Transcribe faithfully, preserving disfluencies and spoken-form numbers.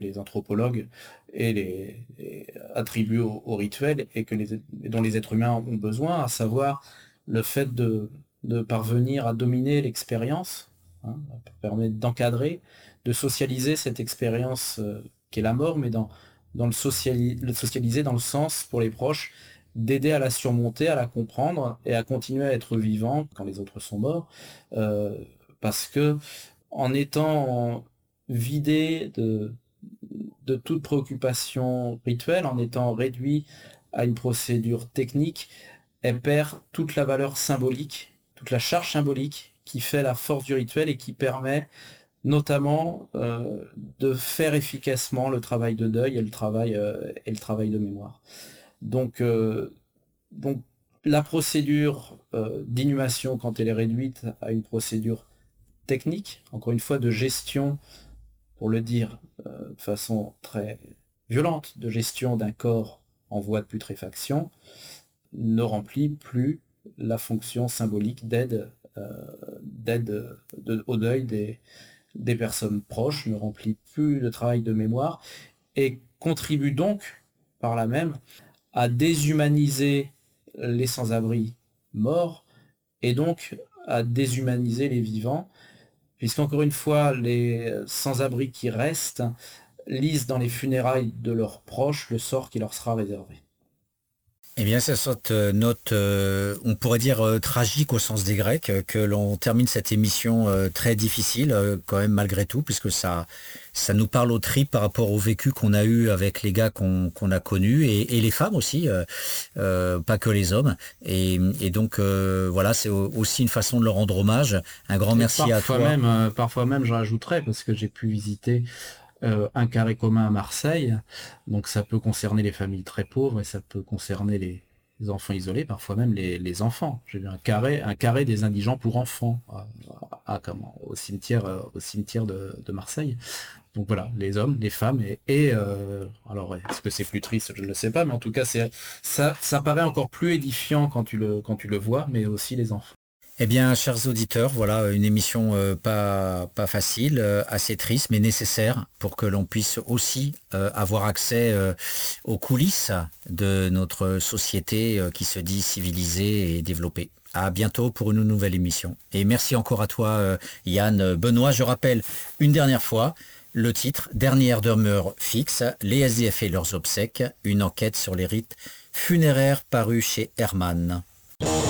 les anthropologues et les, les attribuent au, au rituel et que les, dont les êtres humains ont besoin, à savoir le fait de, de parvenir à dominer l'expérience, hein, permet d'encadrer, de socialiser cette expérience euh, qu'est la mort, mais dans, dans le, sociali le socialiser dans le sens pour les proches d'aider à la surmonter, à la comprendre et à continuer à être vivant quand les autres sont morts, euh, parce que en étant vidé de, de toute préoccupation rituelle, en étant réduit à une procédure technique, elle perd toute la valeur symbolique, toute la charge symbolique qui fait la force du rituel et qui permet notamment euh, de faire efficacement le travail de deuil et le travail, euh, et le travail de mémoire. Donc, euh, donc la procédure euh, d'inhumation, quand elle est réduite à une procédure technique, encore une fois de gestion, pour le dire euh, de façon très violente, de gestion d'un corps en voie de putréfaction, ne remplit plus la fonction symbolique d'aide euh, d'aide de, au deuil des, des personnes proches, ne remplit plus le travail de mémoire et contribue donc par là même à déshumaniser les sans-abri morts et donc à déshumaniser les vivants, puisqu'encore une fois, les sans-abri qui restent lisent dans les funérailles de leurs proches le sort qui leur sera réservé. Eh bien, c'est cette note, euh, on pourrait dire euh, tragique au sens des Grecs, euh, que l'on termine cette émission euh, très difficile, euh, quand même malgré tout, puisque ça, ça nous parle au tripes par rapport au vécu qu'on a eu avec les gars qu'on qu'on a connus, et, et les femmes aussi, euh, euh, pas que les hommes. Et, et donc, euh, voilà, c'est aussi une façon de leur rendre hommage. Un grand Et merci à toi. Même, euh, parfois même, je rajouterais, parce que j'ai pu visiter Euh, un carré commun à Marseille, donc ça peut concerner les familles très pauvres et ça peut concerner les, les enfants isolés, parfois même les, les enfants. J'ai vu un carré, un carré des indigents pour enfants à, à, comment, au cimetière, euh, au cimetière de, de Marseille. Donc voilà, les hommes, les femmes et, et euh, alors est-ce que c'est plus triste, je ne le sais pas, mais en tout cas c'est ça, ça paraît encore plus édifiant quand tu le quand tu le vois, mais aussi les enfants. Eh bien, chers auditeurs, voilà une émission euh, pas, pas facile, euh, assez triste, mais nécessaire pour que l'on puisse aussi euh, avoir accès euh, aux coulisses de notre société euh, qui se dit civilisée et développée. À bientôt pour une nouvelle émission. Et merci encore à toi, euh, Yann. Benoît, je rappelle une dernière fois le titre, Dernière demeure fixe, les S D F et leurs obsèques, une enquête sur les rites funéraires paru chez Hermann.